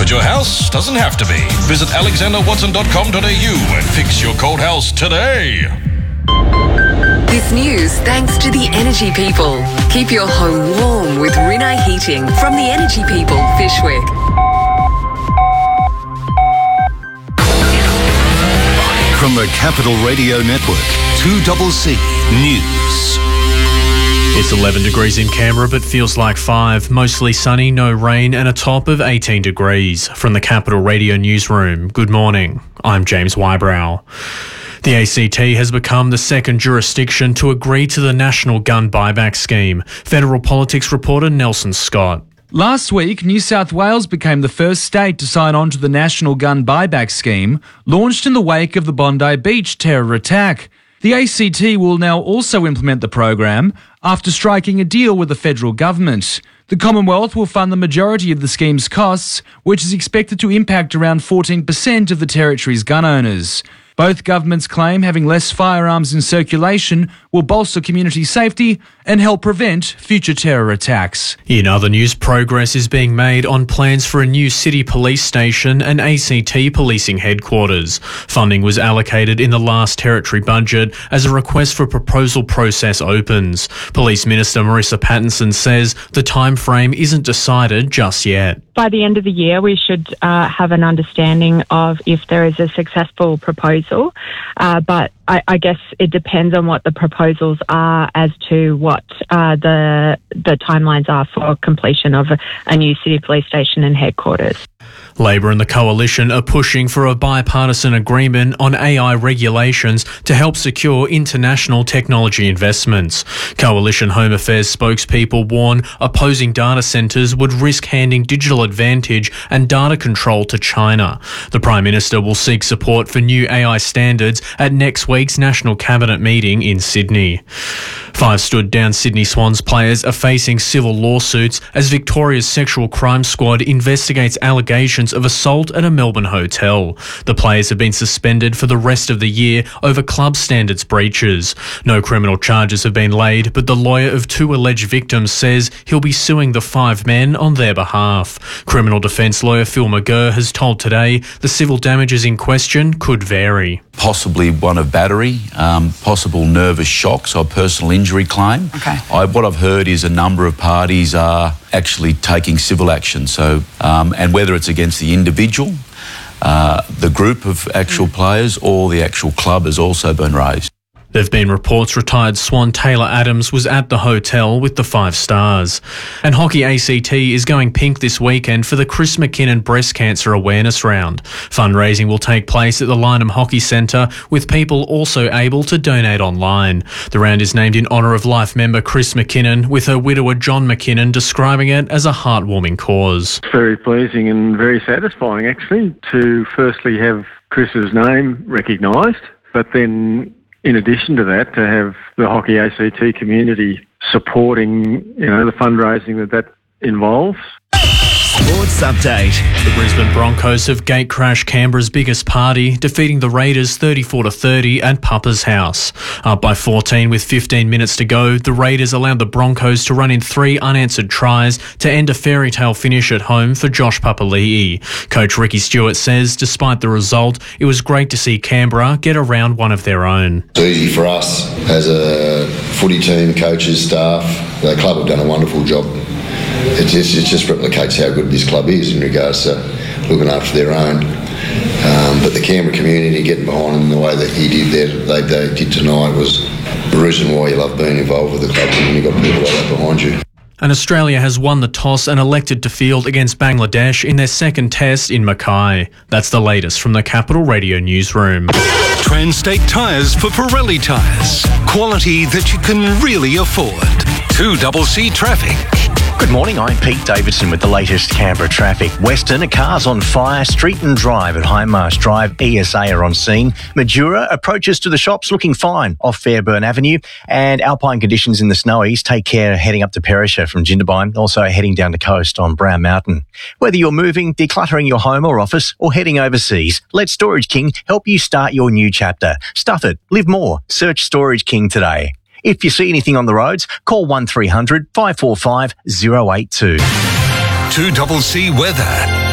But your house doesn't have to be. Visit alexanderwatson.com.au and fix your cold house today. This news thanks to the Energy People. Keep your home warm with Rinnai Heating from the Energy People, Fishwick. From the Capital Radio Network, 2CC News. It's 11 degrees in Canberra, but feels like 5. Mostly sunny, no rain, and a top of 18 degrees. From the Capital Radio Newsroom, good morning. I'm James Wybrow. The ACT has become the second jurisdiction to agree to the National Gun Buyback Scheme. Federal Politics reporter Nelson Scott. Last week, New South Wales became the first state to sign on to the National Gun Buyback Scheme, launched in the wake of the Bondi Beach terror attack. The ACT will now also implement the program after striking a deal with the federal government. The Commonwealth will fund the majority of the scheme's costs, which is expected to impact around 14% of the territory's gun owners. Both governments claim having less firearms in circulation will bolster community safety and help prevent future terror attacks. In other news, progress is being made on plans for a new city police station and ACT policing headquarters. Funding was allocated in the last territory budget as a request for proposal process opens. Police Minister Marissa Pattinson says the time frame isn't decided just yet. By the end of the year, we should have an understanding of if there is a successful proposal. But I guess it depends on what the proposals are as to what the timelines are for completion of a new city police station and headquarters. Labor and the Coalition are pushing for a bipartisan agreement on AI regulations to help secure international technology investments. Coalition Home Affairs spokespeople warn opposing data centres would risk handing digital advantage and data control to China. The Prime Minister will seek support for new AI standards at next week's National Cabinet meeting in Sydney. 5 stood-down Sydney Swans players are facing civil lawsuits as Victoria's Sexual Crime Squad investigates allegations of assault at a Melbourne hotel. The players have been suspended for the rest of the year over club standards breaches. No criminal charges have been laid, but the lawyer of 2 alleged victims says he'll be suing the 5 men on their behalf. Criminal defence lawyer Phil McGurr has told Today the civil damages in question could vary. Possibly one of battery, possible nervous shocks or personal injury claim. Okay. What I've heard is a number of parties are actually taking civil action. So, and whether it's against the individual, the group of actual players, or the actual club has also been raised. There have been reports retired Swan Taylor Adams was at the hotel with the 5 stars. And Hockey ACT is going pink this weekend for the Chris McKinnon Breast Cancer Awareness Round. Fundraising will take place at the Lyneham Hockey Centre, with people also able to donate online. The round is named in honour of Life member Chris McKinnon, with her widower John McKinnon describing it as a heartwarming cause. It's very pleasing and very satisfying, actually, to firstly have Chris's name recognised, but then in addition to that, to have the Hockey ACT community supporting, the fundraising that involves. Sports Update. The Brisbane Broncos have gate-crashed Canberra's biggest party, defeating the Raiders 34-30 at Papa's house. Up by 14 with 15 minutes to go, the Raiders allowed the Broncos to run in 3 unanswered tries to end a fairy tale finish at home for Josh Papali'i. Coach Ricky Stewart says, despite the result, it was great to see Canberra get around one of their own. It's easy for us as a footy team, coaches, staff. The club have done a wonderful job. It just replicates how good this club is in regards to looking after their own. But the Canberra community getting behind them the way that he did there, they did tonight, was the reason why you love being involved with the club, when you've got people like that behind you. And Australia has won the toss and elected to field against Bangladesh in their second test in Mackay. That's the latest from the Capital Radio Newsroom. Transtate Tyres for Pirelli Tyres. Quality that you can really afford. 2CC Traffic. Good morning, I'm Pete Davidson with the latest Canberra traffic. Western, a car's on fire. Street and Drive at Highmarsh Drive, ESA are on scene. Madura approaches to the shops looking fine off Fairburn Avenue. And alpine conditions in the snowies. Take care heading up to Perisher from Jindabyne, also heading down the coast on Brown Mountain. Whether you're moving, decluttering your home or office, or heading overseas, let Storage King help you start your new chapter. Stuff it, live more. Search Storage King today. If you see anything on the roads, call 1300 545 082. 2CC Weather.